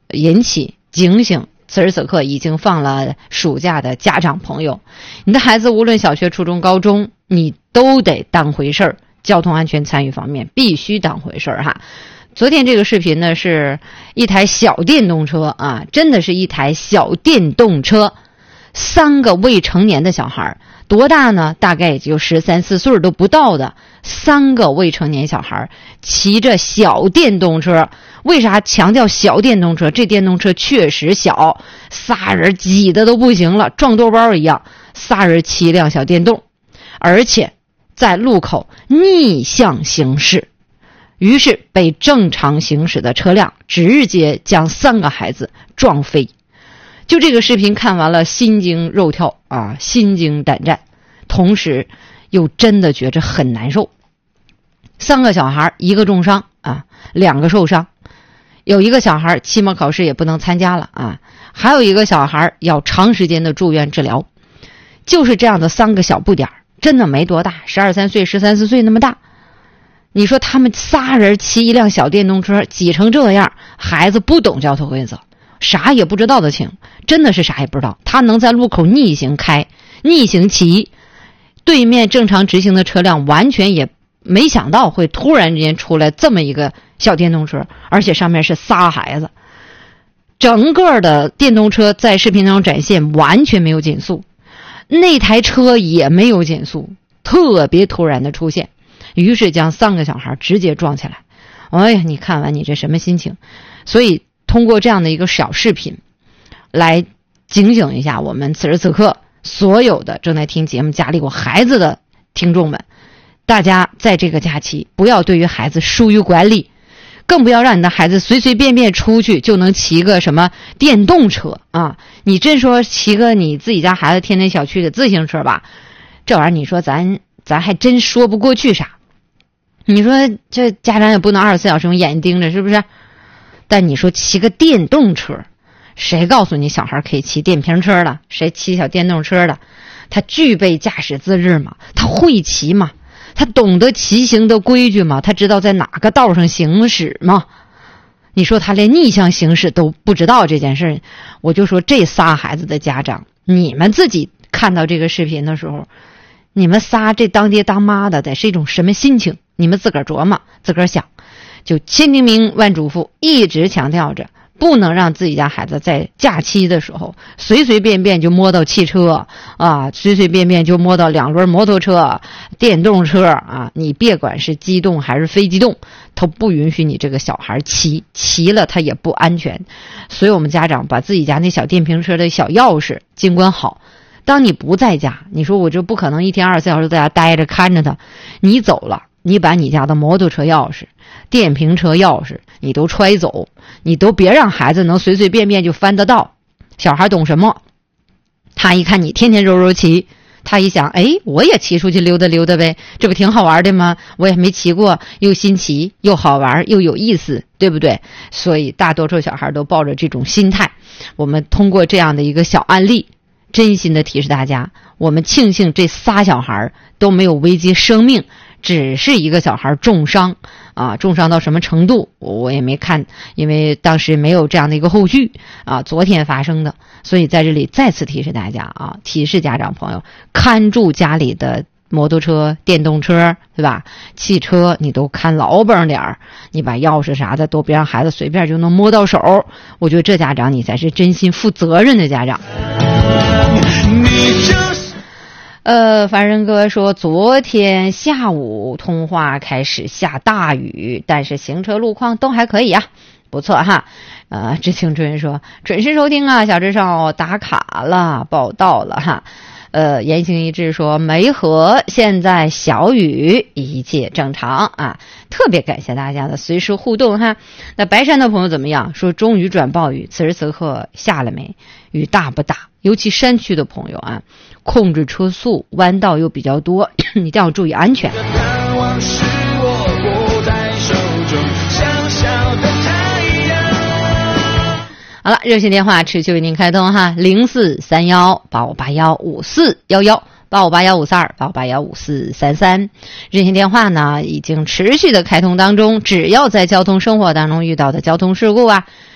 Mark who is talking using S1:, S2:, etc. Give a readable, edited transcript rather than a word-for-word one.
S1: 引起警醒。此时此刻已经放了暑假的家长朋友，你的孩子无论小学、初中、高中，你都得当回事儿。交通安全参与方面必须当回事儿哈。昨天这个视频呢，是一台小电动车啊，真的是一台小电动车，3个未成年的小孩，多大呢？大概也就13、14岁都不到的3个未成年小孩骑着小电动车。为啥强调小电动车？这电动车确实小，3人挤得都不行了，撞多包一样，3人骑一辆小电动，而且在路口逆向行驶，于是被正常行驶的车辆直接将3个孩子撞飞。就这个视频看完了，心惊肉跳啊，心惊胆战，同时又真的觉着很难受。3个小孩，1个重伤啊，2个受伤，有一个小孩期末考试也不能参加了啊，还有一个小孩要长时间的住院治疗。就是这样的3个小不点，真的没多大，12、13岁、13、14岁那么大。你说他们3人骑一辆小电动车挤成这样，孩子不懂交通规则，啥也不知道的情，真的是啥也不知道。他能在路口逆行开、逆行骑，对面正常直行的车辆完全也没想到会突然之间出来这么一个小电动车，而且上面是仨孩子。整个的电动车在视频当中展现完全没有减速，那台车也没有减速，特别突然的出现，于是将3个小孩直接撞起来。哎呀，你看完你这什么心情？所以通过这样的一个小视频来警醒一下我们此时此刻所有的正在听节目家里有孩子的听众们，大家在这个假期不要对于孩子疏于管理，更不要让你的孩子随随便便出去就能骑个什么电动车啊！你真说骑个你自己家孩子天天小区的自行车吧，这玩意儿你说咱还真说不过去啥。你说这家长也不能24小时用眼睛盯着，是不是？但你说骑个电动车，谁告诉你小孩可以骑电瓶车了？谁骑小电动车了？他具备驾驶资质吗？他会骑吗？他懂得骑行的规矩吗？他知道在哪个道上行驶吗？你说他连逆向行驶都不知道这件事，我就说这仨孩子的家长，你们自己看到这个视频的时候，你们仨这当爹当妈的得是一种什么心情？你们自个儿琢磨，自个儿想。就千叮咛万嘱咐，一直强调着不能让自己家孩子在假期的时候随随便便就摸到汽车啊，随随便便就摸到2轮摩托车、电动车啊，你别管是机动还是非机动，他不允许你这个小孩骑了他也不安全。所以我们家长把自己家那小电瓶车的小钥匙尽管好，当你不在家，你说我这不可能一天24小时在家待着看着他，你走了，你把你家的摩托车钥匙、电瓶车钥匙你都揣走，你都别让孩子能随随便便就翻得到。小孩懂什么？他一看你天天揉骑，他一想，哎，我也骑出去溜达溜达呗，这不挺好玩的吗？我也没骑过，又新奇又好玩又有意思，对不对？所以大多数小孩都抱着这种心态。我们通过这样的一个小案例，真心的提示大家，我们庆幸这仨小孩都没有危及生命，只是一个小孩重伤啊，重伤到什么程度我也没看，因为当时没有这样的一个后续啊，昨天发生的。所以在这里再次提示大家啊，提示家长朋友看住家里的摩托车、电动车，对吧？汽车你都看牢本点儿，你把钥匙啥的都别让孩子随便就能摸到手。我觉得这家长你才是真心负责任的家长。凡人哥说昨天下午通化开始下大雨，但是行车路况都还可以啊，不错哈。知青春说准时收听啊，小智少打卡了，报道了哈。言行一致说梅河现在小雨，一切正常啊，特别感谢大家的随时互动哈。那白山的朋友怎么样？说中雨转暴雨，此时此刻下了没？雨大不大？尤其山区的朋友啊，控制车速，弯道又比较多，一定要注意安全。好了，热线电话持续为您开通哈，043185815411。85815285815433，热线电话呢已经持续的开通当中，只要在交通生活当中遇到的交通事故啊，